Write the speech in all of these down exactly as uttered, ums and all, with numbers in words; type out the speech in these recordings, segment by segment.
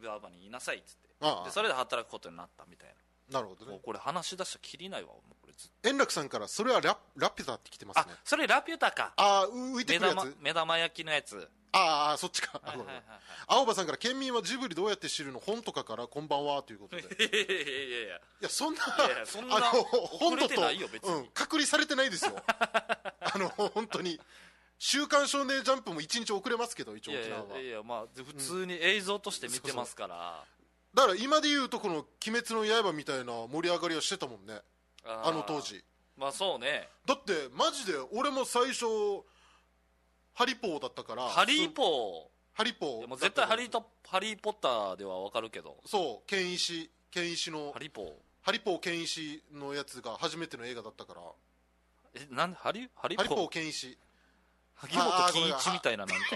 岩場にいなさいっつって、 ああでそれで働くことになったみたいな。 なるほどね。 もうこれ話し出したらきりないわ、もうこれずっと。 円楽さんからそれはララピュタって来てますあね。 それラピュタか。 ああ浮いて目くるやつ。 玉目玉焼きのやつ。 ああそっちか。 はいはいはいはい、 青葉さんから県民はジブリどうやって知るの本とかからこんばんはということで。 いやいやいやいやいや、 いやそんな、 いやいやそんなあの本遅れて土とないよ別にうん、隔離されてないですよ。あの本当に週刊少年ジャンプも一日遅れますけど、一応いや沖縄は。 いやいや、まあ普通に映像として見てますから、 だから今で言うとこの鬼滅の刃みたいな盛り上がりはしてたもんね、 ああの当時。 まあそうね。 だってマジで俺も最初ハリポーだったから。 ハリーポーハリポーいやもう絶対ハリーとハリーポッターでは分かるけど、 そう剣石剣石のハリーポーハリポー剣石のやつが初めての映画だったから。 えなんでハリハリハリポーポー剣石。 萩本欽一みたいななんか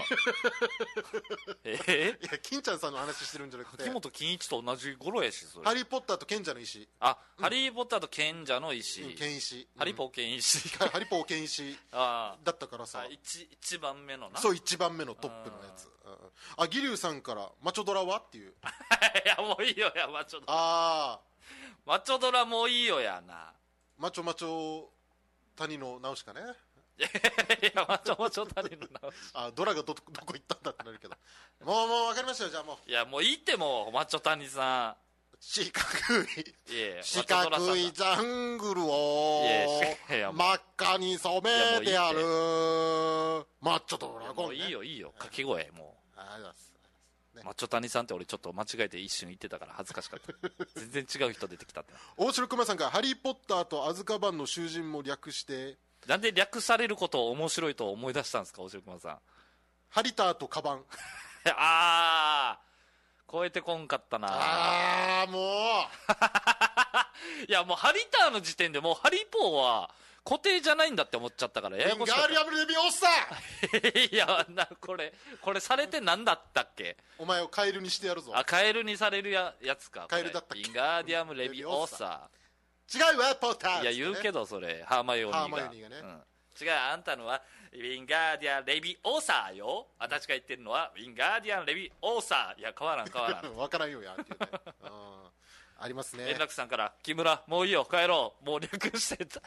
えいや金ちゃんさんの話してるんじゃなくて、 萩本欽一と同じ頃やしそれ。 ハリーポッターと賢者の石。 あ、うん、ハリーポッターと賢者の石、 うん、剣石、 ハリポー剣石ハリポー剣石あだったからさ、 一一番目のな。 そう一番目のトップのやつ。あ、義龍さんからマチョドラはっていういやもういいよやマチョドラ。 ああマチョドラもういいよやな。 マチョマチョ谷の直しかね。 いやマチョマチョ谷の直しあ、ドラがどどこ行ったんだってなるけど、もうもう分かりましたよ。じゃあもういやもういいってもうマチョ谷さ四角いん、いや四角いジャングルをいやいや真っ赤に染めてやるマッチョドラゴン、ね、 もういいよいいよ掛け声もう。 ありがとうございますね、 マッチョ谷さんって俺ちょっと間違えて一瞬言ってたから恥ずかしかった全然違う人出てきたって。 大城熊さんからハリーポッターとアズカバンの囚人も略してなんで略されることを面白いと思い出したんですか、大城熊さん。 ハリターとカバンああ超えてこんかったなああもういやもうハリターの時点でもうハリポーは固定じゃないんだって思っちゃったからややこしかった。 ガーリアムレビオッサいやなこれこれされて何だったっけ。 お前をカエルにしてやるぞ。 あカエルにされる や, やつか。 カエルだったっけ。 インガーディアムレビオーサ違うわポッター、 ー。いや言うけどそれハーマヨニーがハーマヨニーがね、 うん、違うあんたのはウィンガーディアンレビオーサーよ。私が言ってるのはウィンガーディアンレビオーサー。いや変わらん変わらん分からんよやっていうねあありますね。 円楽さんから木村もういいよ帰ろうもう略してた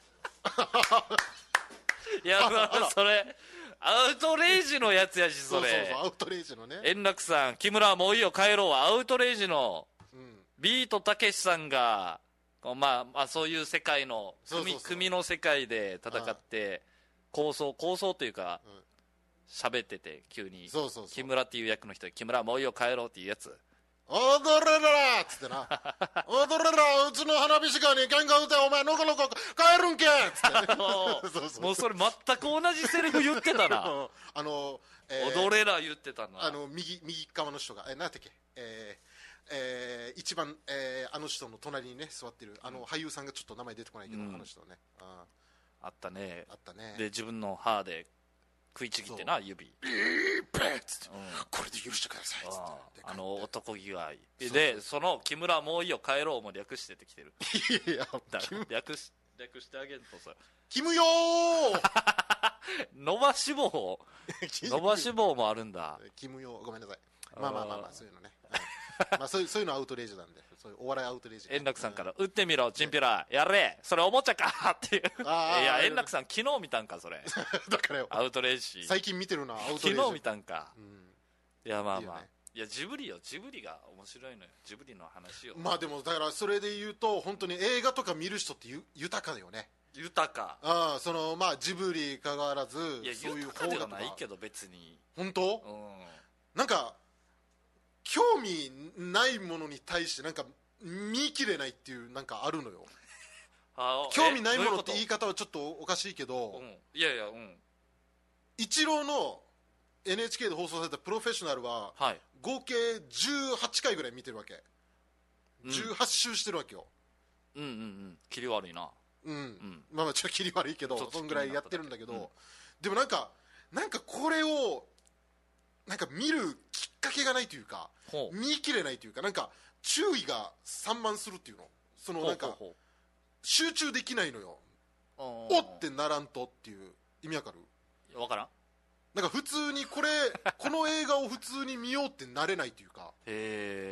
いやそれアウトレイジのやつやしそれ。 そうそうそうアウトレイジのね。 円楽さん木村もういいよ帰ろうはアウトレイジの、 うん、 ビートたけしさんがまあ、まあそういう世界の組、 そうそうそう組の世界で戦って構想構想というか喋、うん、ってて急にそうそうそう木村っていう役の人木村もういいよ帰ろうっていうやつ。 踊れらっつってな踊れらうちの花火師かに喧嘩打てお前のこのこ帰るんけっつって、ね、 そうそうもうそれ全く同じセリフ言ってたなあの、えー、踊れら言ってたな。 あの右右側の人がえ何だっけえーえー、一番、えー、あの人の隣にね座ってるあの俳優さんがちょっと名前出てこないけど、うん、あの人ね あ, あったねあったね。 で自分の歯で食いちぎってな指ビーペッつって、うん、これで許してくださいっつって、 あの男気がいいでその木村もういいよ帰ろうも略しててきてるいや略し略してあげんとさキムヨー伸ばし棒伸ばし棒もあるんだ。 キムヨーごめんなさい。まあまあまあまあそういうのね、うん、まあそういうそういうのアウトレイジなんでそういうお笑いアウトレイジ、ね、 円楽さんから、うん、打ってみろチンピラやれそれおもちゃかっていういや円楽さん昨日見たんかそれだからよアウトレイジ最近見てるなアウトレイジ昨日見たんか、うん、いやまあまあいいよ、ね、いやジブリよジブリが面白いのよジブリの話よ。 まあでもだからそれで言うと本当に映画とか見る人ってゆ豊かだよね。 豊かああそのまあジブリかかわらずいやそういう豊かではないけど別に本当、うん、なんか興味ないものに対してなんか見切れないっていうなんかあるのよあ興味ないものって言い方はちょっとおかしいけど、 うん、いやいやうんイチローの エヌエイチケー で放送されたプロフェッショナルは、はい、合計じゅうはちかいぐらい見てるわけ、うん、じゅうはち周してるわけよ。 うんうんうん切り悪いなうん、うん、まあまあちょっと切り悪いけどそんぐらいやってるんだけど、うん、でもなんかなんかこれをなんか見るきっかけがないというか見切れないというかなんか注意が散漫するっていうのそのなんか集中できないのよ。おってならんとっていう意味わかる？ わからん。 なんか普通にこれこの映画を普通に見ようってなれないというか。 へー